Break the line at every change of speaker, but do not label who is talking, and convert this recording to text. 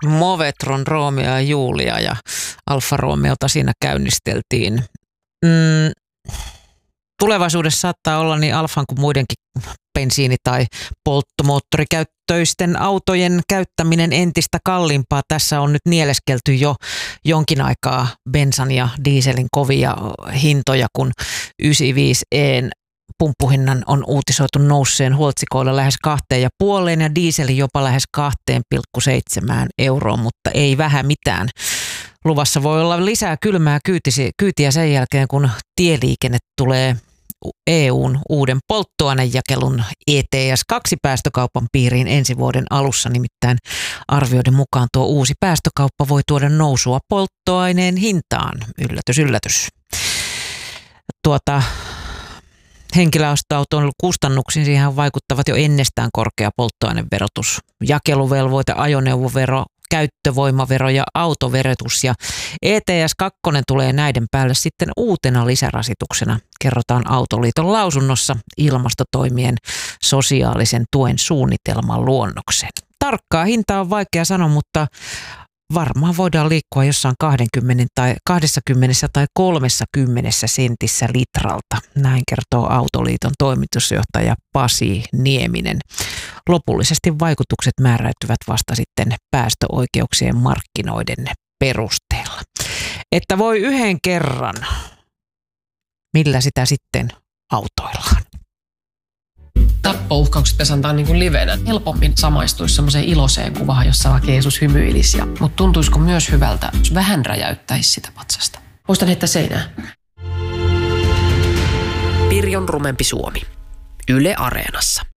Movetron Romeo ja Julia ja Alfa Romeota siinä käynnisteltiin. Tulevaisuudessa saattaa olla niin Alfan kuin muidenkin bensiini- tai polttomoottorikäyttöisten autojen käyttäminen entistä kalliimpaa. Tässä on nyt nieleskelty jo jonkin aikaa bensan ja dieselin kovia hintoja, kun 95E:n pumppuhinnan on uutisoitu nousseen huoltsikoilla lähes 2,5 ja dieselin jopa lähes 2,7 euroon, mutta ei vähän mitään. Luvassa voi olla lisää kylmää kyytiä sen jälkeen, kun tieliikenne tulee EUn uuden polttoainejakelun ETS2-päästökaupan piiriin ensi vuoden alussa. Nimittäin arvioiden mukaan tuo uusi päästökauppa voi tuoda nousua polttoaineen hintaan. Yllätys, yllätys. Henkilöautoilun kustannuksiin siihen vaikuttavat jo ennestään korkea polttoaineverotus, jakeluvelvoite, ajoneuvovero, käyttövoimavero ja autoverotus. Ja ETS2 tulee näiden päälle sitten uutena lisärasituksena, kerrotaan Autoliiton lausunnossa ilmastotoimien sosiaalisen tuen suunnitelman luonnokseen. Tarkkaa hintaa on vaikea sanoa, mutta varmaan voidaan liikkua jossain 20 tai 30 sentissä litralta. Näin kertoo Autoliiton toimitusjohtaja Pasi Nieminen. Lopullisesti vaikutukset määräytyvät vasta sitten päästöoikeuksien markkinoiden perusteella. Että voi yhden kerran, millä sitä sitten autoillaan.
Tappouhkaukset pitäisi antaa niin kuin livenä. Helpommin samaistuisi semmoiseen iloiseen kuvaan, jossa vaikka Jeesus hymyilisi. Mutta tuntuisiko myös hyvältä, jos vähän räjäyttäisi sitä patsasta? Muistan heittää seinään.
Pirjon rumempi Suomi. Yle Areenassa.